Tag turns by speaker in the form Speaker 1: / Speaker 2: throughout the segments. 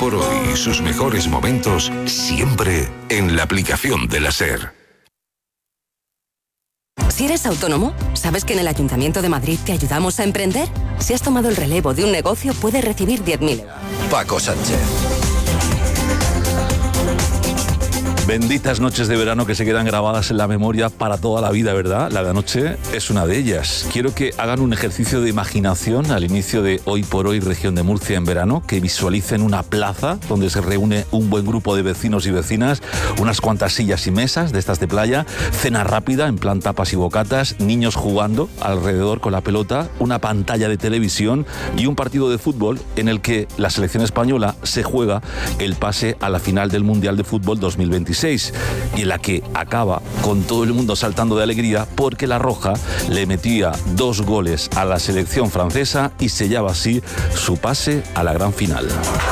Speaker 1: por hoy y sus mejores momentos siempre en la aplicación de la SER.
Speaker 2: Si eres autónomo, ¿sabes que en el Ayuntamiento de Madrid te ayudamos a emprender? Si has tomado el relevo de un negocio, puedes recibir 10.000 euros.
Speaker 3: Paco Sánchez.
Speaker 4: Benditas noches de verano que se quedan grabadas en la memoria para toda la vida, ¿verdad? La de anoche es una de ellas. Quiero que hagan un ejercicio de imaginación al inicio de Hoy por Hoy Región de Murcia en verano, que visualicen una plaza donde se reúne un buen grupo de vecinos y vecinas, unas cuantas sillas y mesas de estas de playa, cena rápida en plan tapas y bocatas, niños jugando alrededor con la pelota, una pantalla de televisión y un partido de fútbol en el que la selección española se juega el pase a la final del Mundial de Fútbol 2026. Y en la que acaba con todo el mundo saltando de alegría porque la Roja le metía 2 goles a la selección francesa y sellaba así su pase a la gran final.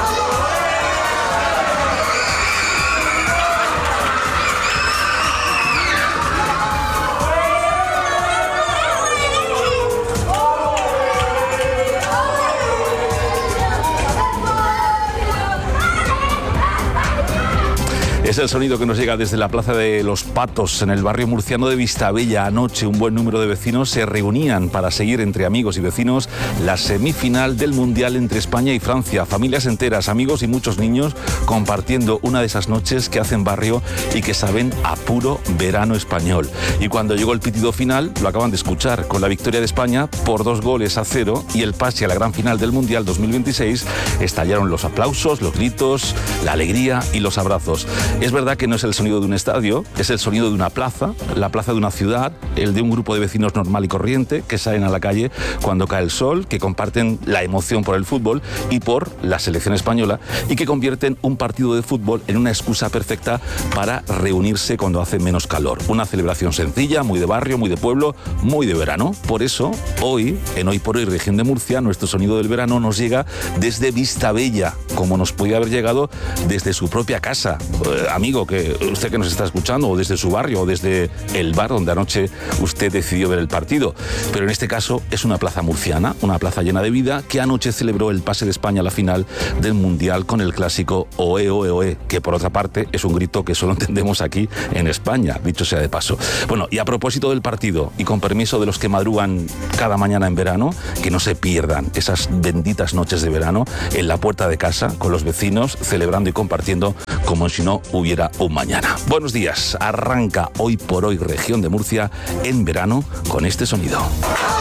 Speaker 4: Es el sonido que nos llega desde la Plaza de los Patos, en el barrio murciano de Vistabella. Anoche un buen número de vecinos se reunían para seguir entre amigos y vecinos la semifinal del Mundial entre España y Francia. Familias enteras, amigos y muchos niños compartiendo una de esas noches que hacen barrio y que saben a puro verano español. Y cuando llegó el pitido final, lo acaban de escuchar, con la victoria de España por 2-0 y el pase a la gran final del Mundial 2026, estallaron los aplausos, los gritos, la alegría y los abrazos. Es verdad que no es el sonido de un estadio, es el sonido de una plaza, la plaza de una ciudad, el de un grupo de vecinos normal y corriente que salen a la calle cuando cae el sol, que comparten la emoción por el fútbol y por la selección española y que convierten un partido de fútbol en una excusa perfecta para reunirse cuando hace menos calor. Una celebración sencilla, muy de barrio, muy de pueblo, muy de verano. Por eso, hoy, en Hoy por Hoy Región de Murcia, nuestro sonido del verano nos llega desde Vistabella, como nos podía haber llegado desde su propia casa. Amigo, que usted que nos está escuchando, o desde su barrio, o desde el bar donde anoche usted decidió ver el partido. Pero en este caso es una plaza murciana, una plaza llena de vida, que anoche celebró el pase de España a la final del Mundial con el clásico Oe, Oe, Oe, que por otra parte es un grito que solo entendemos aquí en España, dicho sea de paso. Bueno, y a propósito del partido, y con permiso de los que madrugan cada mañana en verano, que no se pierdan esas benditas noches de verano en la puerta de casa, con los vecinos, celebrando y compartiendo como si no hubiera un mañana. Buenos días, arranca Hoy por Hoy Región de Murcia en verano con este sonido.